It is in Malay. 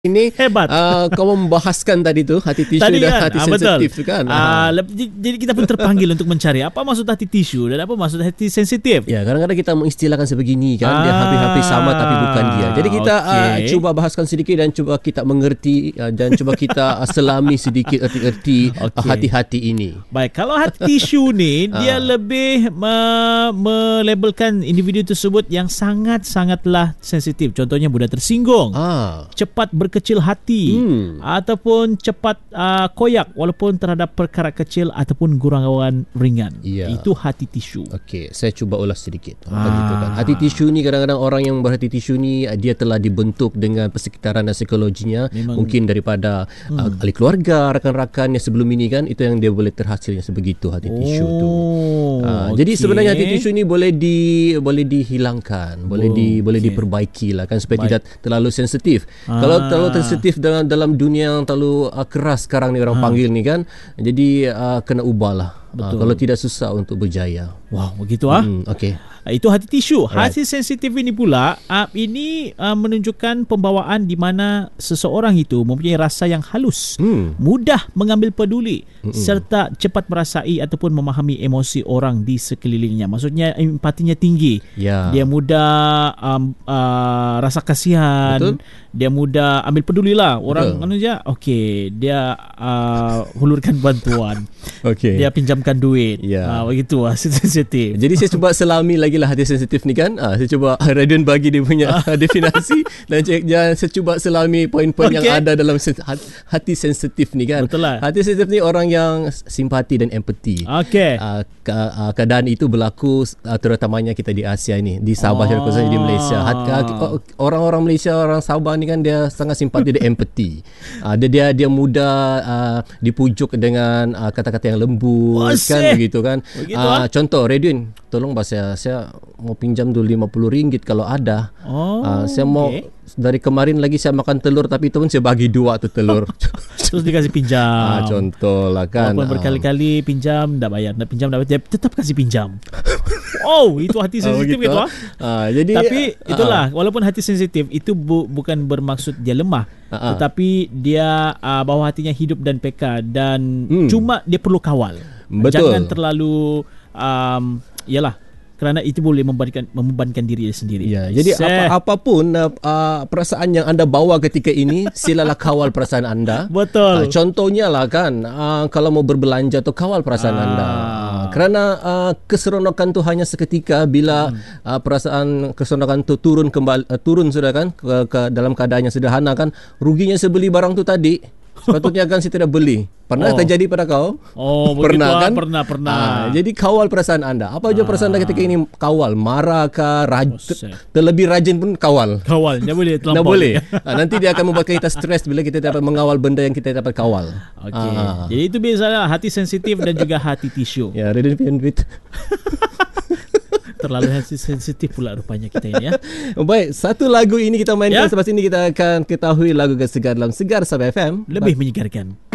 Ini hebat. Kau membahaskan tadi tu hati tisu tadi dan kan? hati sensitif tu kan. Jadi kita pun terpanggil untuk mencari apa maksud hati tisu dan apa maksud hati sensitif. Ya, kadang-kadang kita mengistilahkan sebegini kan, dia hampir-hampir sama tapi bukan dia. Jadi kita cuba bahaskan sedikit dan cuba kita mengerti dan cuba kita selami sedikit erti-erti hati-hati ini. Baik, kalau hati tisu ni dia lebih melabelkan individu tersebut yang sangat-sangatlah sensitif. Contohnya mudah tersinggung, cepat berkecil hati, ataupun cepat koyak walaupun terhadap perkara kecil ataupun gurauan ringan. Itu hati tisu. Okey, saya cuba ulas sedikit. Begitu kan. Hati tisu ni kadang-kadang orang yang berhati tisu ni dia telah dibentuk dengan persekitaran dan psikologinya. Mungkin daripada ahli keluarga, rakan-rakan yang sebelum ini kan, itu yang dia boleh terhasilnya sebegitu hati tisu tu. Jadi sebenarnya hati tisu ni boleh dihilangkan, boleh diperbaiki lah kan, supaya tidak terlalu sensitif. Kalau terlalu sensitif dalam dunia yang terlalu keras sekarang ni orang panggil ni kan, jadi kena ubahlah. Kalau tidak susah untuk berjaya. Wow, begitu okey. Itu hati tisu. Hati sensitif ini pula ini menunjukkan pembawaan di mana seseorang itu mempunyai rasa yang halus, mudah mengambil peduli, serta cepat merasai ataupun memahami emosi orang di sekelilingnya. Maksudnya empatinya tinggi. Dia mudah rasa kasihan. Betul. Dia mudah ambil pedulilah orang manusia. Okey, dia hulurkan bantuan. Dia pinjamkan duit. Begitu sensitif. Jadi saya cuba selami lagi lah hati sensitif ni kan. Saya cuba Radian bagi dia punya definasi dan saya cuba selami poin-poin yang ada dalam hati sensitif ni kan. Betul lah. Hati sensitif ni orang yang simpati dan empati. Keadaan itu berlaku terutamanya kita di Asia ni, di Sabah khususnya di Malaysia. Orang-orang Malaysia, orang Sabah ni kan, dia sangat simpati dan empati. Dia mudah dipujuk dengan kata-kata yang lembut kan, begitu kan. Contoh, Radian, tolong saya mau pinjam dulu RM50 kalau ada. Saya mau dari kemarin lagi saya makan telur, tapi itu pun saya bagi 2 tu telur. Terus dikasih pinjam. Contoh lah kan. Walaupun berkali-kali pinjam tak bayar, nak pinjam tak bayar, tetap kasih pinjam. Itu hati sensitif gitu. Jadi tapi itulah, walaupun hati sensitif itu bukan bermaksud dia lemah, tetapi dia bawah hatinya hidup dan peka, dan cuma dia perlu kawal. Jangan terlalu kerana itu boleh membebankan diri dia sendiri. Jadi apapun perasaan yang anda bawa ketika ini, silalah kawal perasaan anda. Betul. Contohnya lah kan, kalau mau berbelanja tu kawal perasaan anda. Kerana keseronokan tu hanya seketika. Bila perasaan keseronokan tu turun sudah kan, ke dalam keadaan yang sederhana kan, ruginya saya beli barang tu tadi, sepatutnya kan saya tidak beli. Pernah terjadi pada kau? Pernah kan? Pernah. Jadi kawal perasaan anda. Apa saja perasaan anda ketika ini, kawal. Marah ke, terlebih rajin pun kawal. Tak boleh terlampau. Tak boleh. Nanti dia akan membuat kita stres bila kita dapat mengawal benda yang kita dapat kawal. Jadi itu biasalah hati sensitif dan juga hati tisu. Radian pian duit. Terlalu sensitif pula rupanya kita ini ya. Baik, satu lagu ini kita mainkan. Selepas ini kita akan ketahui lagu segar dalam Segar Sabah FM. Lebih menyegarkan.